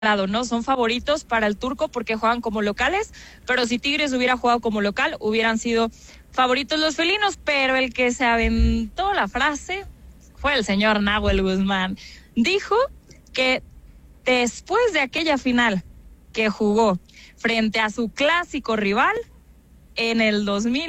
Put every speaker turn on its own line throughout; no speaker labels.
¿no? Son favoritos para el turco porque juegan como locales, pero si Tigres hubiera jugado como local, hubieran sido favoritos los felinos, pero el que se aventó la frase fue el señor Nahuel Guzmán. Dijo que después de aquella final que jugó frente a su clásico rival en el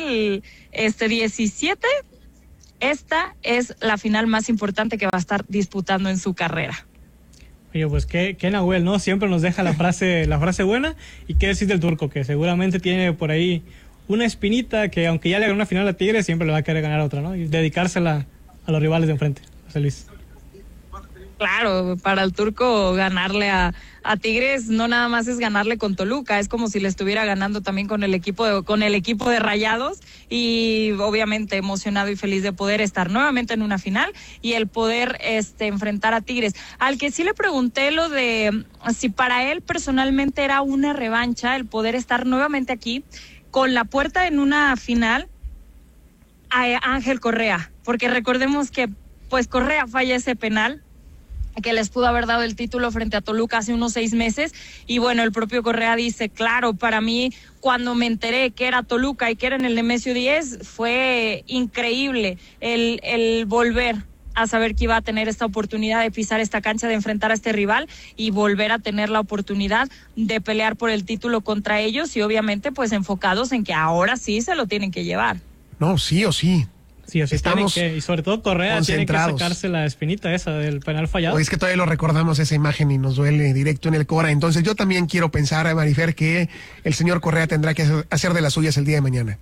2017, esta es la final más importante que va a estar disputando en su carrera.
Oye, pues qué Nahuel, ¿no? Siempre nos deja la frase buena. ¿Y qué decir del turco? Que seguramente tiene por ahí una espinita que, aunque ya le ganó una final a Tigres, siempre le va a querer ganar otra, ¿no? Y dedicársela a los rivales de enfrente. José Luis.
Claro, para el turco ganarle a Tigres no nada más es ganarle con Toluca, es como si le estuviera ganando también con el equipo de Rayados, y obviamente emocionado y feliz de poder estar nuevamente en una final y el poder enfrentar a Tigres. Al que sí le pregunté lo de si para él personalmente era una revancha el poder estar nuevamente aquí con la puerta en una final a Ángel Correa, porque recordemos que pues Correa falla ese penal que les pudo haber dado el título frente a Toluca hace unos 6 meses, y bueno, el propio Correa dice, claro, para mí cuando me enteré que era Toluca y que era en el Nemesio 10, fue increíble el volver a saber que iba a tener esta oportunidad de pisar esta cancha, de enfrentar a este rival y volver a tener la oportunidad de pelear por el título contra ellos, y obviamente pues enfocados en que ahora sí se lo tienen que llevar.
No, sí o sí.
Sí, así estamos y sobre todo Correa tiene que sacarse la espinita esa del penal fallado.
Es que todavía lo recordamos esa imagen y nos duele directo en el cora. Entonces yo también quiero pensar, Marifer, que el señor Correa tendrá que hacer de las suyas el día de mañana.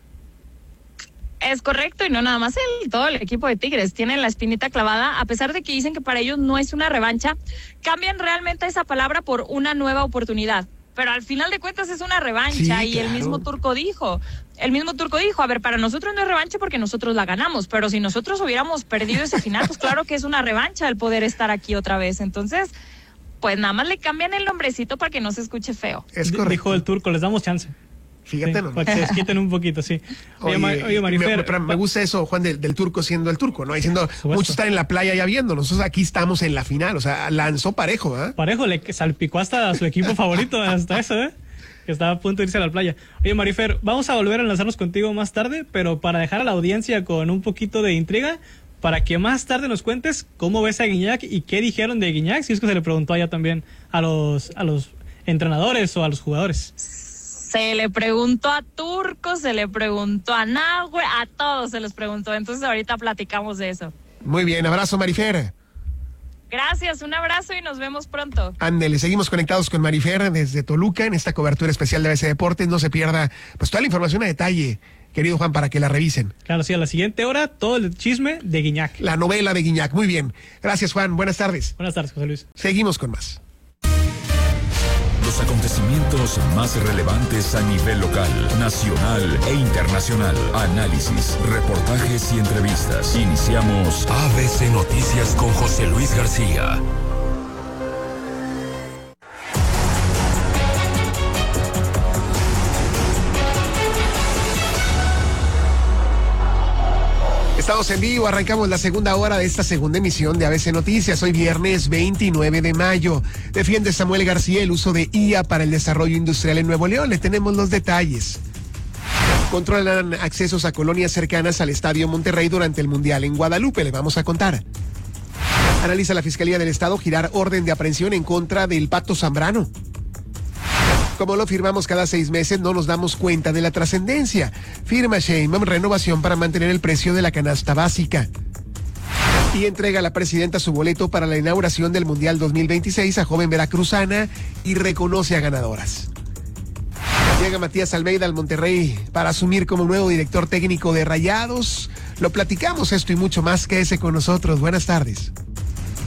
Es correcto, y no nada más él, todo el equipo de Tigres tiene la espinita clavada, a pesar de que dicen que para ellos no es una revancha, cambian realmente esa palabra por una nueva oportunidad. Pero al final de cuentas es una revancha, sí, y claro. El mismo turco dijo, a ver, para nosotros no es revancha porque nosotros la ganamos, pero si nosotros hubiéramos perdido ese final, pues claro que es una revancha el poder estar aquí otra vez. Entonces, pues nada más le cambian el nombrecito para que no se escuche feo.
Es correcto.
Dijo el turco, les damos chance.
Fíjate,
sí,
¿no?
Para que se desquiten un poquito, sí.
Oye, Marifer, me gusta eso, Juan, del turco siendo el turco, ¿no? Diciendo, muchos están en la playa ya viendo, nosotros aquí estamos en la final, o sea, lanzó parejo, ¿eh?
Parejo, le salpicó hasta a su equipo favorito, hasta eso, que estaba a punto de irse a la playa. Oye, Marifer, vamos a volver a enlazarnos contigo más tarde, pero para dejar a la audiencia con un poquito de intriga, para que más tarde nos cuentes cómo ves a Guiñac y qué dijeron de Guiñac, si es que se le preguntó allá también a los entrenadores o a los jugadores.
Se le preguntó a Turco, se le preguntó a Nahuel, a todos se les preguntó. Entonces ahorita platicamos de eso.
Muy bien, abrazo, Marifer.
Gracias, un abrazo y nos vemos pronto.
Ándele, seguimos conectados con Marifer desde Toluca en esta cobertura especial de ABC Deportes. No se pierda pues toda la información a detalle, querido Juan, para que la revisen.
Claro, sí, a la siguiente hora todo el chisme de Guiñac.
La novela de Guiñac, muy bien. Gracias, Juan, buenas tardes.
Buenas tardes, José Luis.
Seguimos con más.
Los acontecimientos más relevantes a nivel local, nacional e internacional. Análisis, reportajes y entrevistas. Iniciamos ABC Noticias con José Luis García.
Estamos en vivo, arrancamos la segunda hora de esta segunda emisión de ABC Noticias. Hoy viernes 29 de mayo. Defiende Samuel García el uso de IA para el desarrollo industrial en Nuevo León. Le tenemos los detalles. Controlan accesos a colonias cercanas al Estadio Monterrey durante el Mundial en Guadalupe. Le vamos a contar. Analiza la Fiscalía del Estado girar orden de aprehensión en contra del Pato Zambrano. Como lo firmamos cada 6 meses, no nos damos cuenta de la trascendencia. Firma Sheinbaum renovación para mantener el precio de la canasta básica. Y entrega a la presidenta su boleto para la inauguración del Mundial 2026 a joven veracruzana y reconoce a ganadoras. Llega Matías Almeida al Monterrey para asumir como nuevo director técnico de Rayados. Lo platicamos esto y mucho más. Quédese con nosotros. Buenas tardes.